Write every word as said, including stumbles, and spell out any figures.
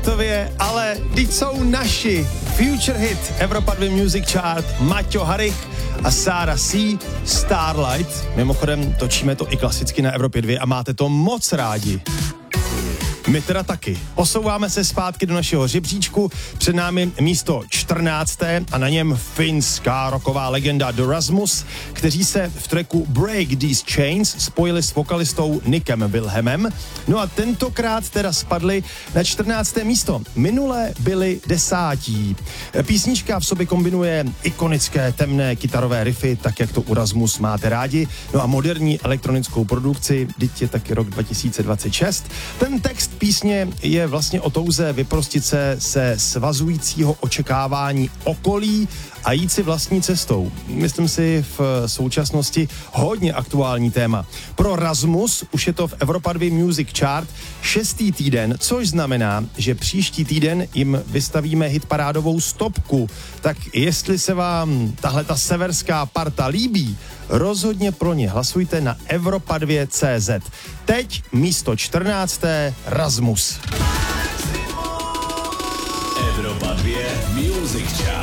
Tově, ale teď jsou naši Future Hit Evropa dva Music Chart, Maťo Harich a Sára C. Starlight. Mimochodem točíme to i klasicky na Evropě dva a máte to moc rádi. My teda taky. Posouváme se zpátky do našeho žebříčku. Před námi místo čtrnácté a na něm finská rocková legenda The Rasmus, kteří se v tracku Break These Chains spojili s vokalistou Nickem Wilhelmem. No a tentokrát teda spadli na čtrnácté místo. Minule byli desátí. Písnička v sobě kombinuje ikonické temné kytarové riffy, tak jak to u Rasmus máte rádi. No a moderní elektronickou produkci, teď je taky rok dva tisíce dvacet šest. Ten text písně je vlastně o touze vyprostit se se svazujícího očekávání okolí a jít si vlastní cestou. Myslím si v současnosti hodně aktuální téma. Pro Rasmus už je to v Evropa dva Music Chart šestý týden, což znamená, že příští týden jim vystavíme hitparádovou stopku. Tak jestli se vám tahle ta severská parta líbí, rozhodně pro ně hlasujte na Evropa dva tečka cé zet. Teď místo čtrnácté Rasmus. Evropa dva Music Chart.